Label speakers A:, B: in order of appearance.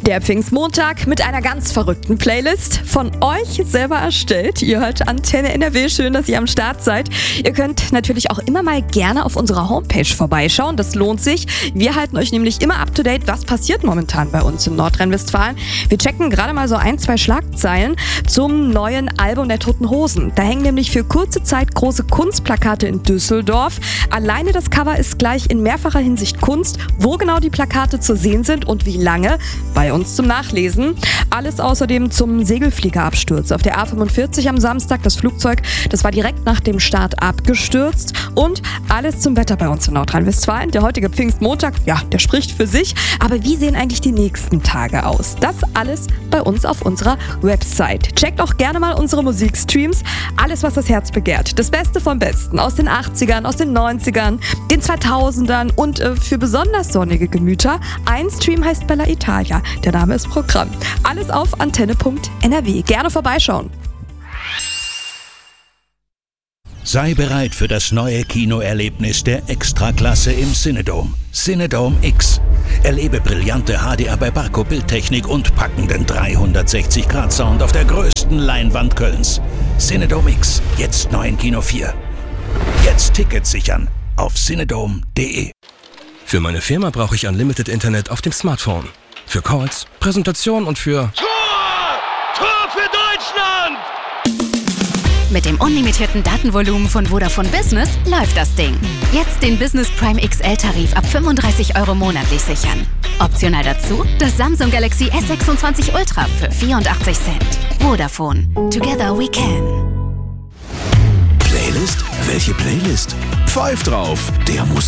A: Der Pfingstmontag mit einer ganz verrückten Playlist, von euch selber erstellt. Ihr hört Antenne NRW, schön, dass ihr am Start seid. Ihr könnt natürlich auch immer mal gerne auf unserer Homepage vorbeischauen, das lohnt sich. Wir halten euch nämlich immer up to date, was passiert momentan bei uns in Nordrhein-Westfalen. Wir checken gerade mal so 1-2 Schlagzeilen zum neuen Album der Toten Hosen. Da hängen nämlich für kurze Zeit große Kunstplakate in Düsseldorf. Alleine das Cover ist gleich in mehrfacher Hinsicht Kunst. Wo genau die Plakate zu sehen sind und wie lange, bei uns zum Nachlesen. Alles außerdem zum Segelfliegerabsturz auf der A45 am Samstag. Das Flugzeug, das war direkt nach dem Start abgestürzt. Und alles zum Wetter bei uns in Nordrhein-Westfalen. Der heutige Pfingstmontag, ja, der spricht für sich. Aber wie sehen eigentlich die nächsten Tage aus? Das alles bei uns auf unserer Website. Checkt auch gerne mal unsere Musikstreams. Alles, was das Herz begehrt. Das Beste vom Besten aus den 80ern, aus den 90ern, den 2000ern und für besonders sonnige Gemüter. Ein Stream heißt Bella Italia. Der Name ist Programm. Alles auf antenne.nrw. Gerne vorbeischauen.
B: Sei bereit für das neue Kinoerlebnis der Extraklasse im Cinedome. Cinedome X. Erlebe brillante HDR bei Barco Bildtechnik und packenden 360-Grad-Sound auf der größten Leinwand Kölns. Cinedome X, jetzt neu in Kino 4. Jetzt Tickets sichern auf cinedome.de.
C: Für meine Firma brauche ich Unlimited Internet auf dem Smartphone. Für Calls, Präsentationen und für...
D: Tor für Deutschland!
E: Mit dem unlimitierten Datenvolumen von Vodafone Business läuft das Ding. Jetzt den Business Prime XL-Tarif ab 35 € monatlich sichern. Optional dazu das Samsung Galaxy S26 Ultra für 84 Cent. Vodafone. Together we can.
F: Playlist? Welche Playlist? Pfeif drauf, der muss